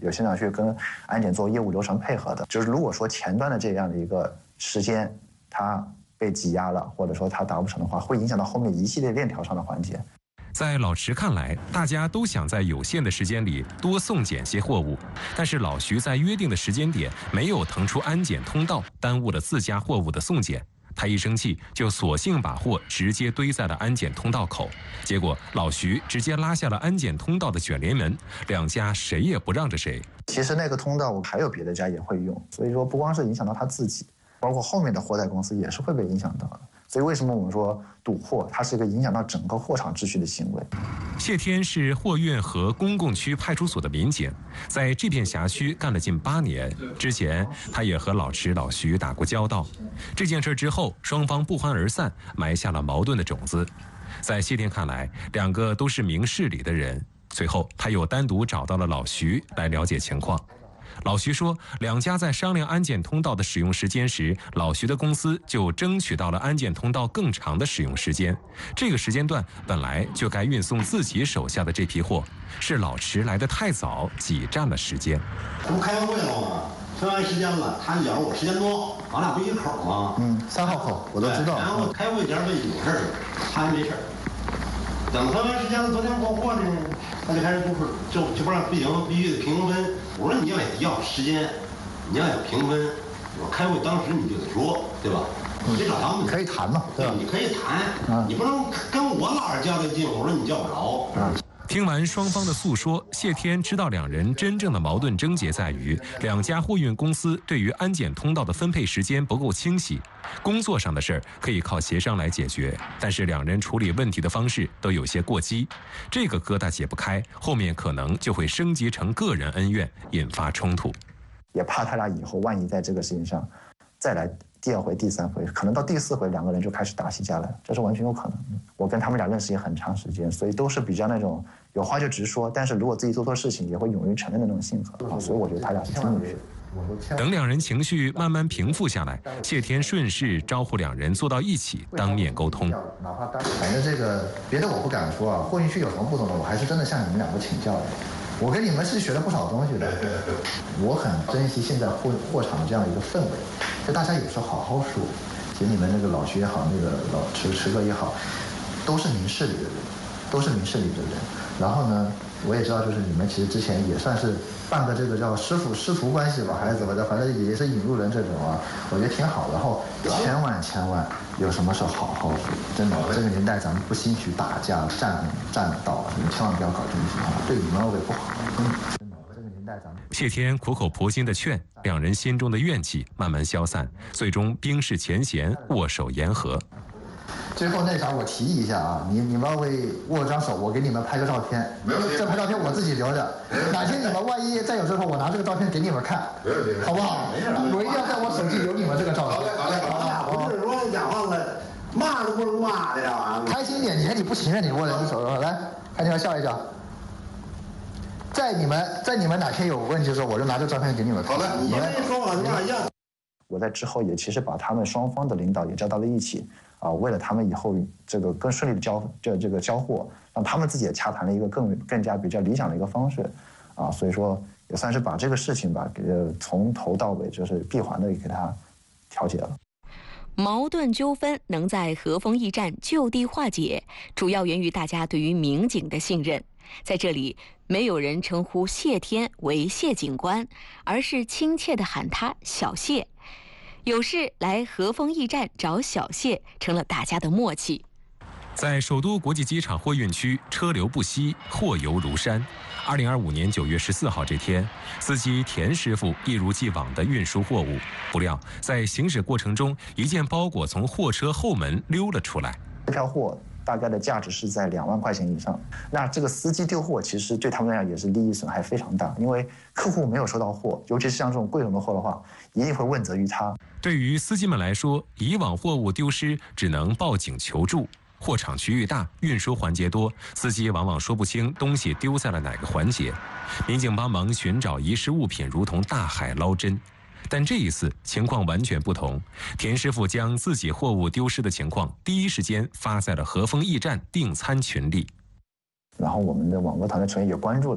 有现场去跟安检做业务流程配合的。就是如果说前端的这样的一个时间它被挤压了，或者说它达不成的话，会影响到后面一系列链条上的环节。 在老池看来，大家都想在有限的时间里多送检些货物，但是老徐在约定的时间点没有腾出安检通道，耽误了自家货物的送检。他一生气就索性把货直接堆在了安检通道口，结果老徐直接拉下了安检通道的卷帘门，两家谁也不让着谁。 其实那个通道还有别的家也会用，所以说不光是影响到他自己，包括后面的货代公司也是会被影响到的。所以为什么我们说堵货，它是一个影响到整个货场秩序的行为。 谢天是货运和公共区派出所的民警，在这片辖区干了近8年。之前他也和老池、老徐打过交道。这件事之后，双方不欢而散，埋下了矛盾的种子。在谢天看来，两个都是明事理的人。随后，他又单独找到了老徐来了解情况。老徐说，两家在商量安检通道的使用时间时，老徐的公司就争取到了安检通道更长的使用时间。这个时间段本来就该运送自己手下的这批货，是老池来得太早，挤占了时间。 这不开完会了吗？分完时间了，他咬我时间多，咱俩不一口吗 ？3号口我都知道。 然后开会前问有事儿，他还没事儿。等分完时间了，昨天过货呢，他就开始就不让不行，必须得平分。我说你要时间，你要平分，我开会当时你就得说，对吧？你找他们可以谈嘛，对吧？ 你可以谈，你不能跟我老人较这劲。我说你叫不着。 听完双方的诉说，谢天知道两人真正的矛盾症结在于两家货运公司对于安检通道的分配时间不够清晰。工作上的事儿可以靠协商来解决，但是两人处理问题的方式都有些过激，这个疙瘩解不开，后面可能就会升级成个人恩怨，引发冲突。 也怕他俩以后万一在这个事情上再来第2回、第3回，可能到第4回两个人就开始打起架来，这是完全有可能的。我跟他们俩认识也很长时间，所以都是比较那种有话就直说，但是如果自己做错事情也会勇于承认的那种性格啊，所以我觉得他俩是挺有趣的。 等两人情绪慢慢平复下来，谢天顺势招呼两人坐到一起，当面沟通。 反正这个别的我不敢说啊，货运区有什么不懂的，我还是真的向你们两个请教的。我跟你们是学了不少东西的，我很珍惜现在货场这样一个氛围，就大家有时候好好说。其实你们那个老徐也好，那个老池哥也好，都是明事理的人，都是明事理的人。然后呢，我也知道，就是你们其实之前也算是半个这个叫师徒关系吧，还是怎么的，反正也是引路人这种啊，我觉得挺好的。然后千万有什么事好好说，真的，这个年代咱们不兴许打架占道，你们千万不要搞这种情况，对你们会不好。真的，这个年代咱们。 谢天苦口婆心的劝，两人心中的怨气慢慢消散，最终冰释前嫌，握手言和。 最后那啥，我提议一下啊，你们2位握张手，我给你们拍个照片。这拍照片我自己留着，哪天你们万一再有事后，我拿这个照片给你们看，好不好？我一定要在我手机留你们这个照片。 好，不是说讲话了，骂都不能骂的这玩意儿。 开心点，你不情愿你握着你手来，看你们笑一笑。在你们哪天有问题的时候，我就拿这照片给你们看。 好的，你们说法是一样。 我在之后也其实把他们双方的领导也叫到了一起啊，为了他们以后这个更顺利的交货，让他们自己也洽谈了一个更加比较理想的一个方式啊，所以说也算是把这个事情吧，从头到尾就是闭环的给它调解了。 矛盾纠纷能在和风驿站就地化解，主要源于大家对于民警的信任。在这里，没有人称呼谢天为谢警官，而是亲切地喊他小谢。有事来和风驿站找小谢，成了大家的默契。 在首都国际机场货运区，车流不息，货游如山。2025年9月14号这天，司机田师傅一如既往地运输货物，不料在行驶过程中，一件包裹从货车后门溜了出来。 这条货大概的价值是在2万块钱以上。那这个司机丢货，其实对他们来讲也是利益损害非常大，因为客户没有收到货，尤其是像这种贵重的货的话，一定会问责于他。 对于司机们来说，以往货物丢失只能报警求助。货场区域大，运输环节多，司机往往说不清东西丢在了哪个环节。民警帮忙寻找遗失物品，如同大海捞针。但这一次情况完全不同，田师傅将自己货物丢失的情况第一时间发在了和风驿站订餐群里。 然后我们的网络团队成员也关注了，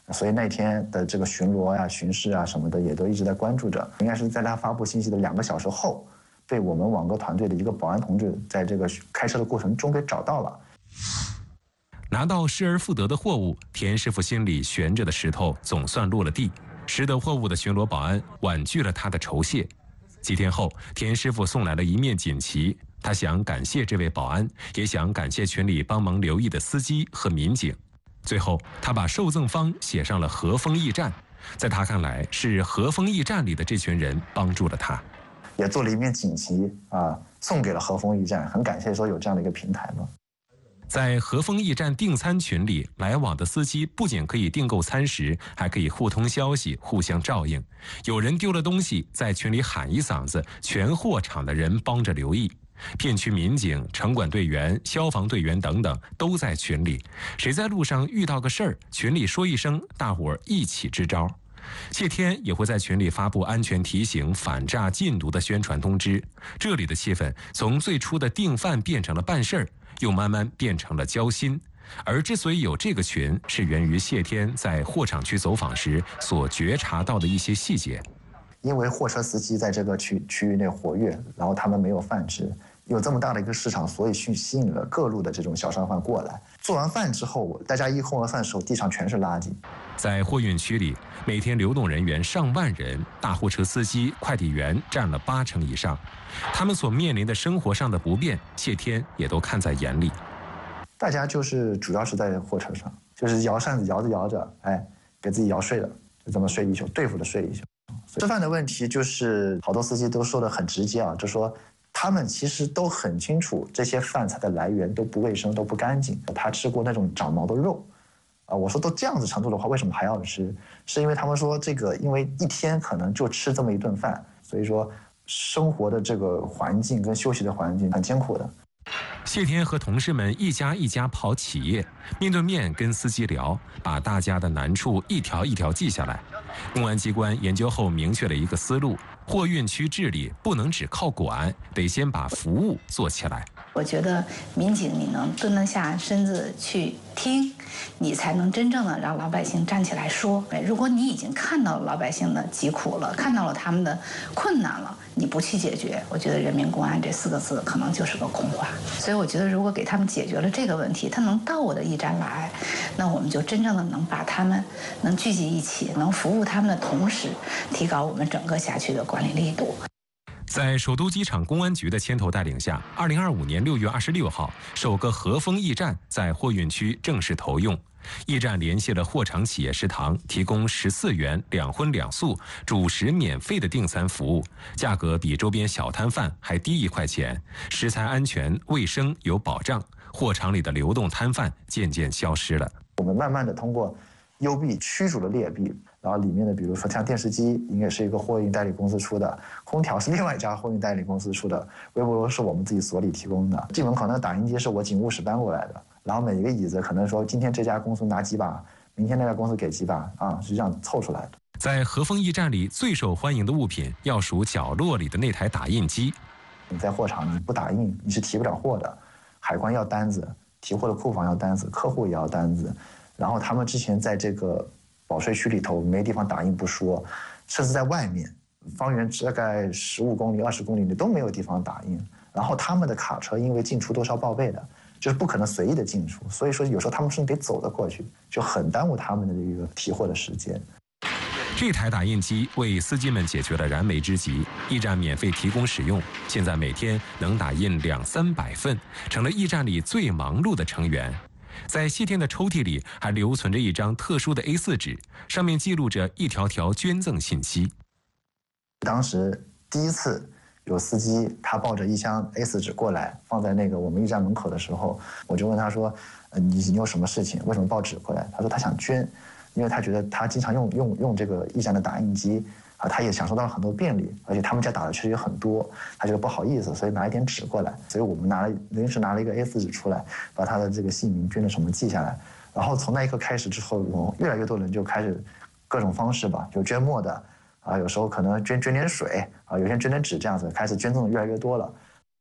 所以那天的这个巡逻呀、巡视啊什么的也都一直在关注着。应该是在他发布信息的2个小时后，被我们网格团队的一个保安同志在这个开车的过程中给找到了。 拿到失而复得的货物，田师傅心里悬着的石头总算落了地。拾得货物的巡逻保安婉拒了他的酬谢。几天后，田师傅送来了一面锦旗，他想感谢这位保安，也想感谢群里帮忙留意的司机和民警。最后，他把受赠方写上了和风驿站，在他看来，是和风驿站里的这群人帮助了他。 也做了一面锦旗送给了和风驿站，很感谢说有这样的一个平台嘛。 在和风驿站订餐群里，来往的司机不仅可以订购餐食，还可以互通消息，互相照应。有人丢了东西，在群里喊一嗓子，全货场的人帮着留意。片区民警、城管队员、消防队员等等都在群里。谁在路上遇到个事儿，群里说一声，大伙儿一起支招。谢天也会在群里发布安全提醒、反诈禁毒的宣传通知。这里的气氛从最初的订饭变成了办事儿，又慢慢变成了交心。而之所以有这个群，是源于谢天在货场区走访时所觉察到的一些细节。 因为货车司机在这个区域内活跃，然后他们没有饭吃，有这么大的一个市场，所以吸引了各路的这种小商贩过来。做完饭之后，大家一空而散的时候，地上全是垃圾。 在货运区里，每天流动人员上万人，大货车司机、快递员占了80%以上。他们所面临的生活上的不便，谢天也都看在眼里。 大家就是主要是在货车上，就是摇扇子摇着，给自己摇睡了，就这么睡一宿，对付的睡一宿。吃饭的问题就是好多司机都说的很直接就说他们其实都很清楚这些饭菜的来源都不卫生都不干净，他吃过那种长毛的肉我说都这样子程度的话，为什么还要吃？是因为他们说这个因为一天可能就吃这么一顿饭，所以说生活的这个环境跟休息的环境很艰苦的。 谢天和同事们一家一家跑企业，面对面跟司机聊，把大家的难处一条一条记下来。公安机关研究后明确了一个思路：货运区治理不能只靠管，得先把服务做起来。 我觉得民警你能蹲得下身子去听，你才能真正的让老百姓站起来说。如果你已经看到了老百姓的疾苦了，看到了他们的困难了，你不去解决，我觉得人民公安这4个字可能就是个空话。所以我觉得如果给他们解决了这个问题，他能到我的驿站来，那我们就真正的能把他们能聚集一起，能服务他们的同时，提高我们整个辖区的管理力度。 在首都机场公安局的牵头带领下，2025年6月26号，首个和风驿站在货运区正式投用。驿站联系了货场企业食堂，提供14元2荤2素主食免费的订餐服务，价格比周边小摊贩还低1块钱，食材安全卫生有保障，货场里的流动摊贩渐渐消失了。 我们慢慢的通过优币驱逐了劣币，然后里面的比如说像电视机应该是一个货运代理公司出的，空调是另外一家货运代理公司出的，微波炉是我们自己所里提供的，进门口那个打印机是我警务室搬过来的，然后每一个椅子可能说今天这家公司拿几把，明天那家公司给几把是这样凑出来的。 在和风驿站里最受欢迎的物品要数角落里的那台打印机。 你在货场你不打印你是提不了货的，海关要单子，提货的库房要单子，客户也要单子，然后他们之前在这个保税区里头没地方打印不说，甚至在外面方圆大概15公里20公里你都没有地方打印，然后他们的卡车因为进出都是要报备的，就是不可能随意的进出，所以说有时候他们是得走得过去，就很耽误他们的这个提货的时间。 这台打印机为司机们解决了燃眉之急，驿站免费提供使用，现在每天能打印200-300份，成了驿站里最忙碌的成员。在谢天的抽屉里还留存着一张特殊的 A4 纸，上面记录着一条条捐赠信息。 当时第一次有司机他抱着一箱 A4 纸过来，放在那个我们驿站门口的时候，我就问他说：“你有什么事情？为什么抱纸过来？”他说他想捐，因为他觉得他经常用这个驿站的打印机他也享受到了很多便利，而且他们家打的确实也很多，他觉得不好意思，所以拿一点纸过来，所以我们临时拿了一个 A4 纸出来，把他的这个姓名、捐的什么记下来，然后从那一刻开始之后，越来越多人就开始各种方式吧，有捐墨的有时候可能捐点水有些人捐点纸，这样子开始捐赠的越来越多了。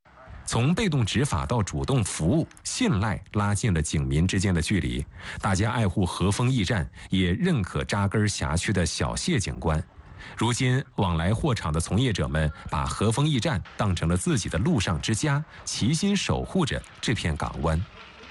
从被动执法到主动服务，信赖拉近了警民之间的距离。大家爱护和风驿站，也认可扎根辖区的小谢警官。如今，往来货场的从业者们把和风驿站当成了自己的路上之家，齐心守护着这片港湾。